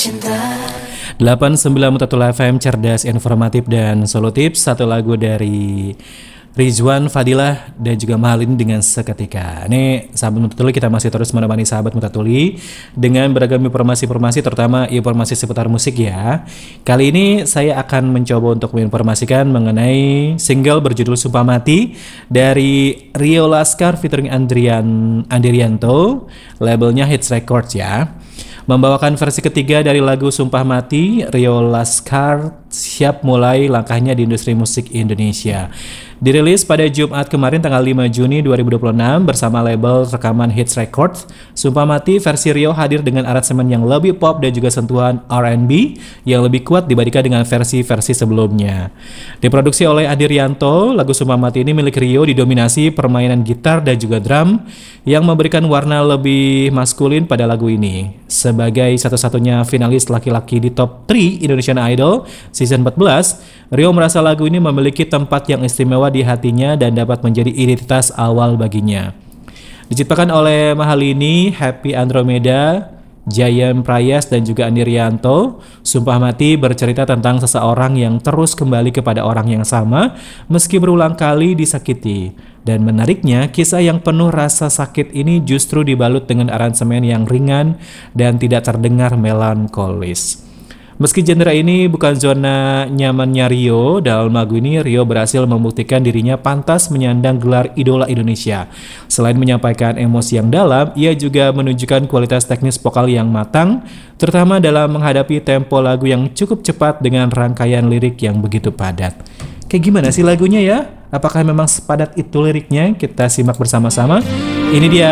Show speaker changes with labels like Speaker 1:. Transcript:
Speaker 1: 89.1 FM cerdas, informatif dan solutif. Satu lagu dari Rizwan, Fadilah dan juga Mahalin dengan Seketika. Ini sahabat Mutatuli, kita masih terus menemani sahabat Mutatuli dengan beragam informasi-informasi, terutama informasi seputar musik ya. Kali ini saya akan mencoba untuk menginformasikan mengenai single berjudul Sumpah Mati dari Rio Laskar featuring Andrianto, labelnya Hits Records ya. Membawakan versi ketiga dari lagu Sumpah Mati, Rio Laskar siap mulai langkahnya di industri musik Indonesia. Dirilis pada Jumat kemarin tanggal 5 Juni 2026 bersama label rekaman Hits Records. Sumpah Mati versi Rio hadir dengan aransemen yang lebih pop dan juga sentuhan R&B yang lebih kuat dibandingkan dengan versi-versi sebelumnya. Diproduksi oleh Andrianto, lagu Sumpah Mati ini milik Rio didominasi permainan gitar dan juga drum yang memberikan warna lebih maskulin pada lagu ini. Sebagai satu-satunya finalis laki-laki di top 3 Indonesian Idol season 14, Rio merasa lagu ini memiliki tempat yang istimewa di hatinya dan dapat menjadi identitas awal baginya. Diciptakan oleh Mahalini, Happy Andromeda, Jayan Prayas dan juga Andrianto, Sumpah Mati bercerita tentang seseorang yang terus kembali kepada orang yang sama meski berulang kali disakiti. Dan menariknya, kisah yang penuh rasa sakit ini justru dibalut dengan aransemen yang ringan dan tidak terdengar melankolis. Meski genre ini bukan zona nyamannya Rio, dalam lagu ini Rio berhasil membuktikan dirinya pantas menyandang gelar idola Indonesia. Selain menyampaikan emosi yang dalam, ia juga menunjukkan kualitas teknis vokal yang matang, terutama dalam menghadapi tempo lagu yang cukup cepat dengan rangkaian lirik yang begitu padat. Kayak gimana sih lagunya ya? Apakah memang sepadat itu liriknya? Kita simak bersama-sama. Ini dia